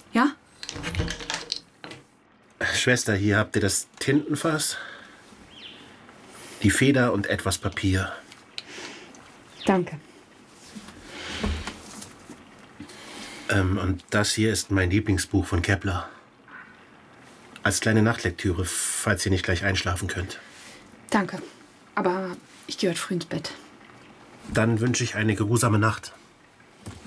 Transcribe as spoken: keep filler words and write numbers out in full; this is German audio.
Ja? Schwester, hier habt ihr das Tintenfass, die Feder und etwas Papier. Danke. Ähm, und das hier ist mein Lieblingsbuch von Kepler. Als kleine Nachtlektüre, falls ihr nicht gleich einschlafen könnt. Danke. Aber ich gehe heute früh ins Bett. Dann wünsche ich eine geruhsame Nacht.